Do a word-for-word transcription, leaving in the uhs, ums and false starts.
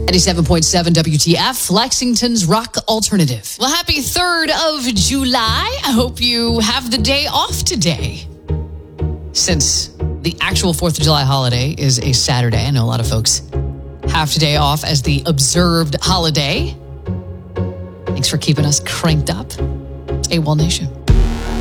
ninety-seven point seven W T F, Lexington's rock alternative. Well, happy third of July. I hope you have the day off today. Since the actual fourth of July holiday is a Saturday, I know a lot of folks have today off as the observed holiday. Thanks for keeping us cranked up. A W O L Nation.